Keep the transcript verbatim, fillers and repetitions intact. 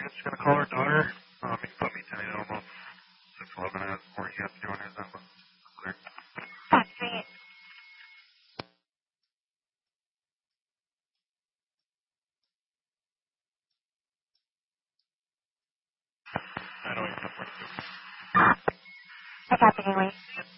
She's going to call her daughter. Um, you can put me tonight. I don't know if six eleven has more you have to do on his end, but clear. That's it. I don't even know what to do. What's happening, Lee?